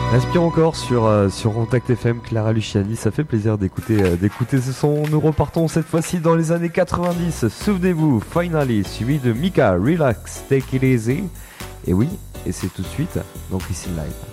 Respire encore sur Contact FM, Clara Luciani, ça fait plaisir d'écouter ce son. Nous repartons cette fois-ci dans les années 90, souvenez-vous, Finally, suivi de Mika, Relax, Take It Easy. Et oui, et c'est tout de suite, donc ici live.